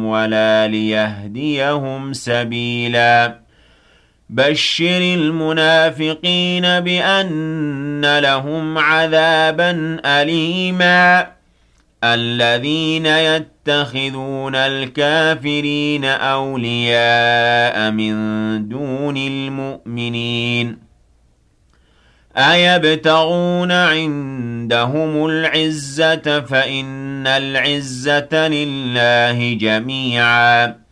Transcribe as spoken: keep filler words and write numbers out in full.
ولا ليهديهم سبيلا بشر المنافقين بأن لهم عذابا أليما الذين يتخذون الكافرين أولياء من دون المؤمنين أيبتغون عندهم العزة فإن العزة لله جميعا